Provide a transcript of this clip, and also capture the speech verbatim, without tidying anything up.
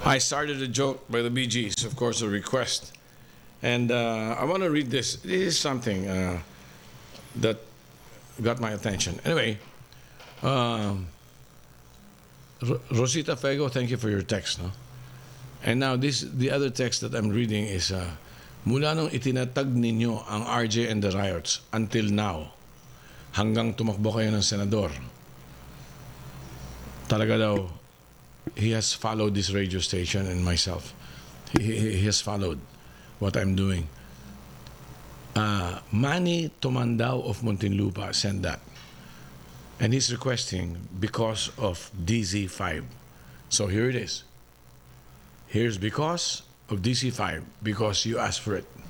I started a joke by the Bee Gees, of course, a request. And uh, I want to read this. This is something uh, that got my attention. Anyway, um, R- Rosita Fego, thank you for your text. No? And now this, the other text that I'm reading is, uh, mula nung itinatag ninyo ang R J and the Riots until now, hanggang tumakbo kayo ng senador, talaga daw, he has followed this radio station and myself. He, he, he has followed what I'm doing. Uh, Manny Tomandao of Muntinlupa sent that. And he's requesting because of D Z five. So here it is. Here's because of D Z five, because you asked for it.